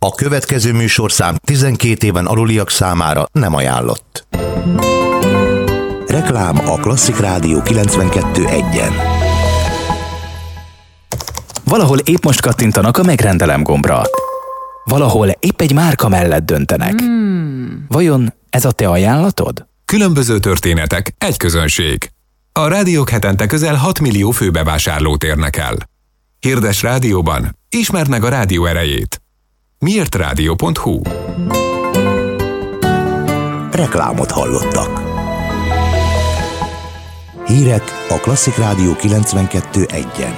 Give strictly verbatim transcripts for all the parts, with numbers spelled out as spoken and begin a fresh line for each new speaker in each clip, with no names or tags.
A következő műsorszám tizenkét éven aluliak számára nem ajánlott. Reklám a Klasszik Rádió kilencvenkettő egyen.
Valahol épp most kattintanak a megrendelem gombra. Valahol épp egy márka mellett döntenek. Hmm. Vajon ez a te ajánlatod?
Különböző történetek, egy közönség. A rádiók hetente közel hat millió főbevásárlót érnek el. Hirdess rádióban, ismerd meg a rádió erejét. miért rádió pont hu.
Reklámot hallottak. Hírek a Klasszik Rádió kilencvenkettő egyen.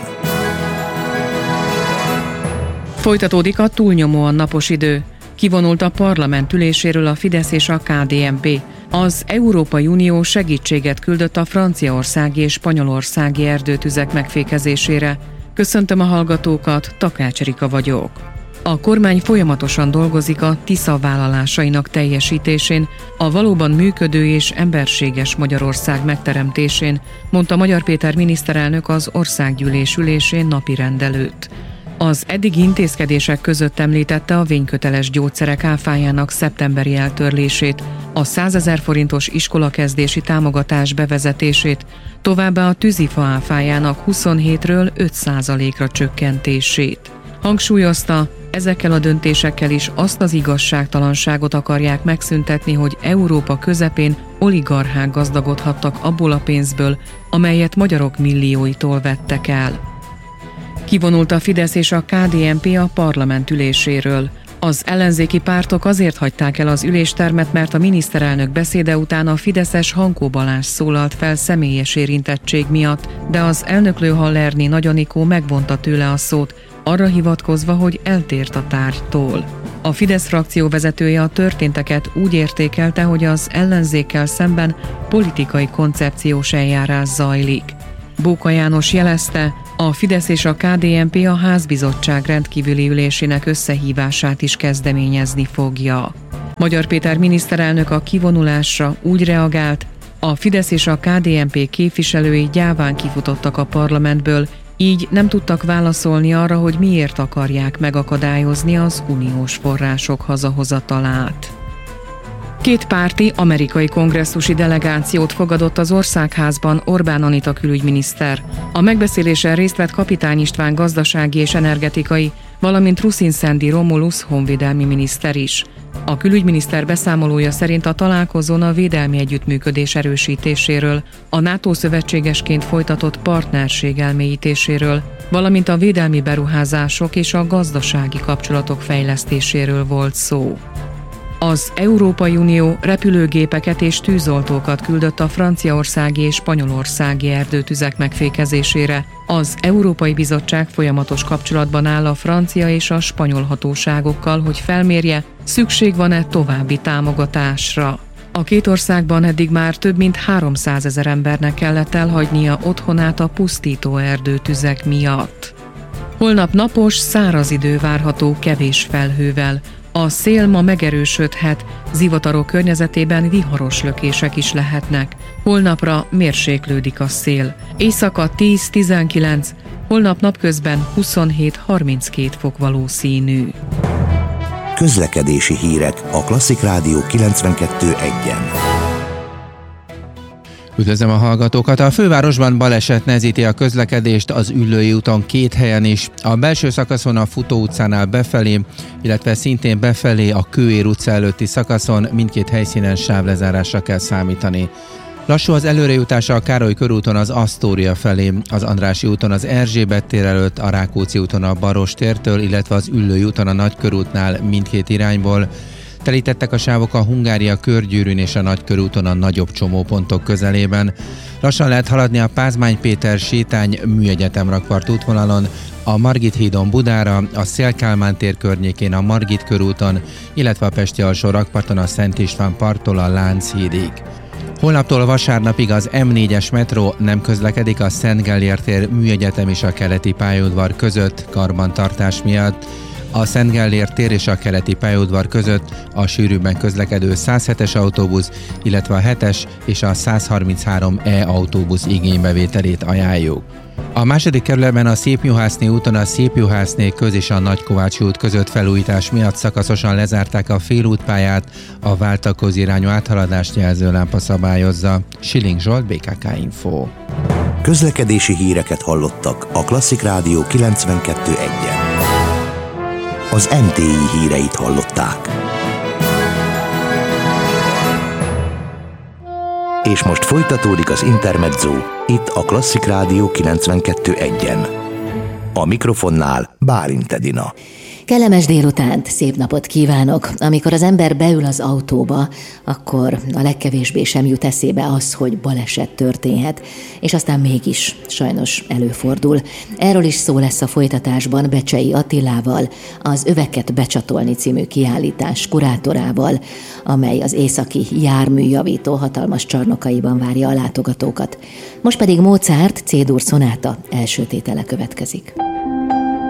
Folytatódik a túlnyomóan napos idő. Kivonult a parlament üléséről a Fidesz és a ká dé en pé. Az Európai Unió segítséget küldött a franciaországi és spanyolországi erdőtüzek megfékezésére. Köszöntöm a hallgatókat, Takács Erika vagyok. A kormány folyamatosan dolgozik a Tisza vállalásainak teljesítésén, a valóban működő és emberséges Magyarország megteremtésén, mondta Magyar Péter miniszterelnök az országgyűlés ülésén napirend előtt. Az eddigi intézkedések között említette a vényköteles gyógyszerek áfájának szeptemberi eltörlését, a százezer forintos iskolakezdési támogatás bevezetését, továbbá a tűzifa áfájának huszonhétről öt százalékra csökkentését. Hangsúlyozta, ezekkel a döntésekkel is azt az igazságtalanságot akarják megszüntetni, hogy Európa közepén oligarchák gazdagodhattak abból a pénzből, amelyet magyarok millióitól vettek el. Kivonult a Fidesz és a ká dé en pé a parlament üléséről. Az ellenzéki pártok azért hagyták el az üléstermet, mert a miniszterelnök beszéde után a fideszes Hankó Balázs szólalt fel személyes érintettség miatt, de az elnöklő Hallerné Nagy Anikó megvonta tőle a szót, arra hivatkozva, hogy eltért a tárgytól. A Fidesz frakció vezetője a történteket úgy értékelte, hogy az ellenzékkel szemben politikai koncepciós eljárás zajlik. Bóka János jelezte, a Fidesz és a ká dé en pé a házbizottság rendkívüli ülésének összehívását is kezdeményezni fogja. Magyar Péter miniszterelnök a kivonulásra úgy reagált, a Fidesz és a ká dé en pé képviselői gyáván kifutottak a parlamentből, így nem tudtak válaszolni arra, hogy miért akarják megakadályozni az uniós források hazahozatalát. Kétpárti amerikai kongresszusi delegációt fogadott az Országházban Orbán Anita külügyminiszter. A megbeszélésen részt vett Kapitány István gazdasági és energetikai, valamint Ruszin Szendi Romulusz honvédelmi miniszter is. A külügyminiszter beszámolója szerint a találkozón a védelmi együttműködés erősítéséről, a NATO szövetségesként folytatott partnerség elmélyítéséről, valamint a védelmi beruházások és a gazdasági kapcsolatok fejlesztéséről volt szó. Az Európai Unió repülőgépeket és tűzoltókat küldött a franciaországi és spanyolországi erdőtüzek megfékezésére. Az Európai Bizottság folyamatos kapcsolatban áll a francia és a spanyol hatóságokkal, hogy felmérje, szükség van-e további támogatásra. A két országban eddig már több mint háromszázezer embernek kellett elhagynia otthonát a pusztító erdőtüzek miatt. Holnap napos, száraz idő várható kevés felhővel. A szél ma megerősödhet, zivatarok környezetében viharos lökések is lehetnek. Holnapra mérséklődik a szél. Éjszaka tíz-tizenkilenc, holnap napközben huszonhét-harminckét fok valószínű.
Közlekedési hírek a Klasszik Rádió kilencvenkettő egyen.
Üdvözlöm a hallgatókat! A fővárosban baleset nehezíti a közlekedést az Üllői úton két helyen is. A belső szakaszon a Futó utcánál befelé, illetve szintén befelé a Kőér utca előtti szakaszon mindkét helyszínen sávlezárásra kell számítani. Lassú az előrejutása a Károly körúton az Asztória felé, az Andrássy úton az Erzsébet tér előtt, a Rákóczi úton a Baross tértől, illetve az Üllői úton a Nagykörútnál mindkét irányból. Telítettek a sávok a Hungária körgyűrűn és a Nagykörúton a nagyobb csomópontok közelében. Lassan lehet haladni a Pázmány Péter sétány Műegyetem rakpart útvonalon, a Margit hídon Budára, a Széll Kálmán tér környékén a Margit körúton, illetve a Pesti alsó rakparton a Szent István parttól a Lánchídig. Holnaptól vasárnapig az em négyes metró nem közlekedik a Szent Gellért tér Műegyetem és a Keleti pályaudvar között karbantartás miatt. A Szent Gellért tér és a Keleti pályaudvar között a sűrűbben közlekedő száz hetes autóbusz, illetve a hetes és a száz harminchárom E autóbusz igénybevételét ajánljuk. A második kerületben a Szépjuhászné úton a Szépjuhászné köz és a Nagykovácsi út között felújítás miatt szakaszosan lezárták a félútpályát, a váltakoz irányú áthaladást jelző lámpa szabályozza. Schilling Zsolt, bé ká ká Info.
Közlekedési híreket hallottak a Klasszik Rádió kilencvenkettő egyen. Az em té i híreit hallották. És most folytatódik az Intermezzo, itt a Klasszik Rádió kilencvenkettő egyen. A mikrofonnál Bálint Edina.
Kellemes délutánt, szép napot kívánok! Amikor az ember beül az autóba, akkor a legkevésbé sem jut eszébe az, hogy baleset történhet, és aztán mégis sajnos előfordul. Erről is szó lesz a folytatásban Becsei Attilával, az Öveket becsatolni című kiállítás kurátorával, amely az északi járműjavító hatalmas csarnokaiban várja a látogatókat. Most pedig Mozart C-dur szonáta első tétele következik.